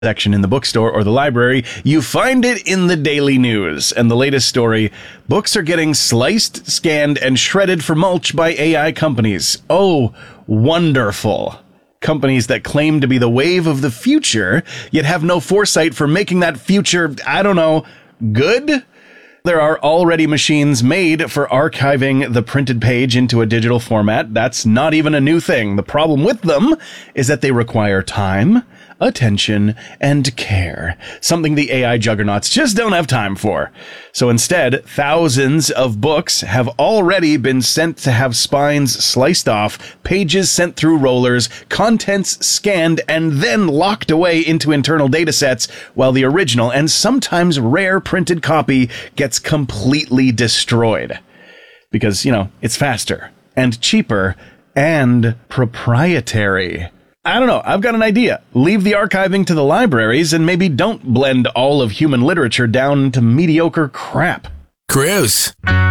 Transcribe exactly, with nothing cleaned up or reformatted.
section in the bookstore or the library, you find it in the Daily News. And the latest story, books are getting sliced, scanned, and shredded for mulch by A I companies. Oh, wonderful. Companies that claim to be the wave of the future, yet have no foresight for making that future, I don't know, good? There are already machines made for archiving the printed page into a digital format. That's not even a new thing. The problem with them is that they require time, attention, and care, something the A I juggernauts just don't have time for. So instead, thousands of books have already been sent to have spines sliced off, pages sent through rollers, contents scanned, and then locked away into internal datasets, while the original and sometimes rare printed copy gets completely destroyed. Because, you know, it's faster and cheaper and proprietary. I don't know. I've got an idea. Leave the archiving to the libraries and maybe don't blend all of human literature down to mediocre crap. Gross.